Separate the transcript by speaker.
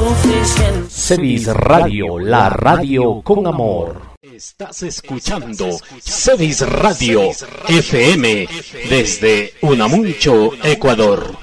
Speaker 1: Cedis Radio, la radio con amor.
Speaker 2: Estás escuchando Cedis Radio FM desde Unamuncho, Ecuador.